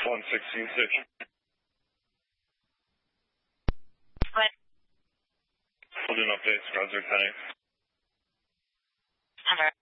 166. What? We'll do an update, Scouts are 10. Number.